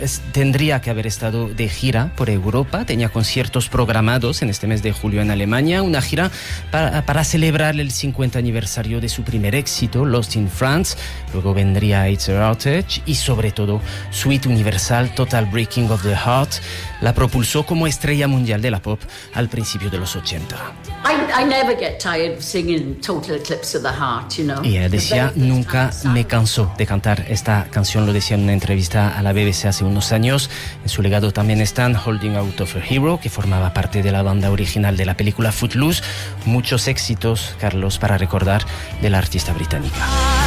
tendría que haber estado de gira por Europa, tenía conciertos programados en este mes de julio en Alemania, una gira para celebrar el 50 aniversario de su primer éxito, Lost in France. Luego vendría It's a Outage y sobre todo su hit universal Total Breaking of the Heart. La propulsó como estrella mundial de la pop al principio de los 80. I never get tired of singing Total Eclipse of the Heart, you know. Y ella decía, nunca me canso de cantar esta canción, lo decía en una entrevista a la BBC hace unos años. En su legado también están Holding Out of a Hero, que formaba parte de la banda original de la película Footloose. Muchos éxitos, Carlos, para recordar de la artista británica.